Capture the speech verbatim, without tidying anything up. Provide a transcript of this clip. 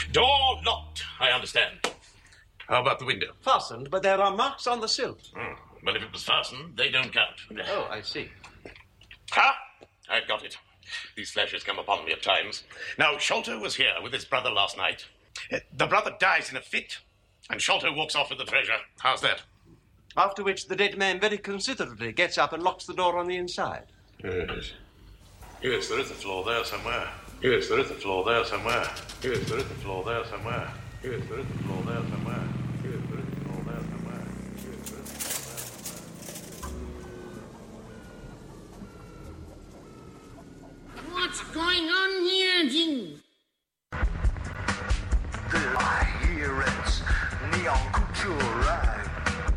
Door locked, I understand. How about the window? Fastened, but there are marks on the sill. Hmm. Well, if it was fastened, they don't count. Oh, I see. Ha! I've got it. These flashes come upon me at times. Now, Sholto was here with his brother last night. Uh, the brother dies in a fit, and Sholto walks off with the treasure. How's that? After which the dead man very considerately gets up and locks the door on the inside. Yes. Yes, there is a floor there somewhere. Yes, there is a floor there somewhere. Yes, there is a floor there somewhere. Yes, there is a floor there somewhere. Yes, there is a floor there somewhere. Yes, there is a floor there somewhere. What's going on here, Jing?